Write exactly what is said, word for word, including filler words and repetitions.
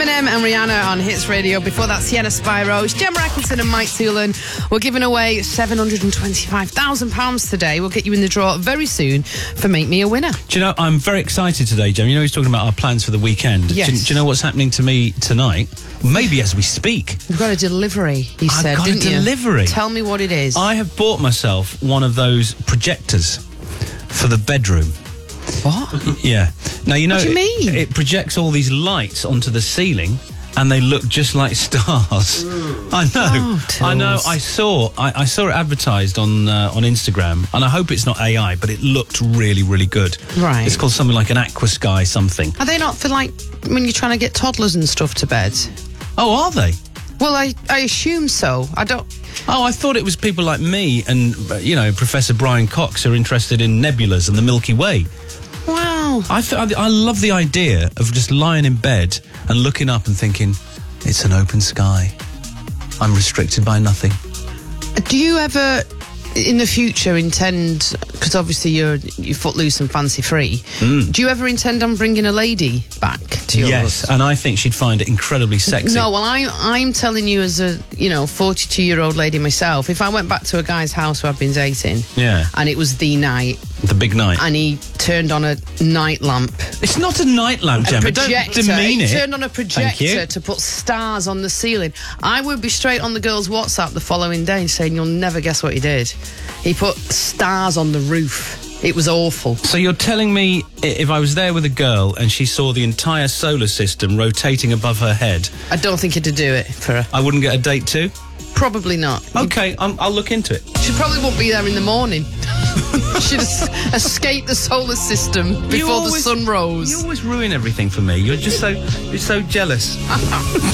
Eminem and Rihanna on Hits Radio. Before that, Sienna Spyro, Gemma Atkinson and Mike Toolan. We're giving away seven hundred twenty-five thousand pounds today. We'll get you in the draw very soon for Make Me a Winner. Do you know, I'm very excited today, Gem. You know, he's talking about our plans for the weekend. Yes. Do, you- do you know what's happening to me tonight? Maybe as we speak. You've got a delivery, he I've said, got a didn't you? delivery. Tell me what it is. I have bought myself one of those projectors for the bedroom. What? Yeah. Now, you know, What do you it- mean? It, projects all these lights onto the ceiling, and they look just like stars. I know. Oh, I know. Tills. I saw. I, I saw it advertised on uh, on Instagram, and I hope it's not A I, but it looked really, really good. Right. It's called something like an Aqua Sky something. Are they not for, like, when you're trying to get toddlers and stuff to bed? Oh, are they? Well, I, I assume so. I don't... Oh, I thought it was people like me and, uh, you know, Professor Brian Cox who are interested in nebulas and the Milky Way. Wow. I, th- I I love the idea of just lying in bed and looking up and thinking, it's an open sky. I'm restricted by nothing. Do you ever, in the future, intend, because obviously you're, you're footloose and fancy-free, Mm. do you ever intend on bringing a lady back to yours? Yes, and I think she'd find it incredibly sexy. No, well, I, I'm telling you as a, you know, forty-two-year-old lady myself, if I went back to a guy's house who I've been dating, Yeah, and it was the night, the big night. and he turned on a night lamp, It's not a night lamp, a Gemma. Don't projector, demean he it. turned on a Thank projector you. to put stars on the ceiling, I would be straight on the girl's WhatsApp the following day saying, you'll never guess what he did. He put stars on the roof. It was awful. So you're telling me i- if I was there with a girl and she saw the entire solar system rotating above her head, I don't think you'd do it for her. I wouldn't get a date too? Probably not. Okay, I'm, I'll look into it. She probably won't be there in the morning. She'd es- escape the solar system before You always- the sun rose. You always ruin everything for me. You're just so you're so jealous.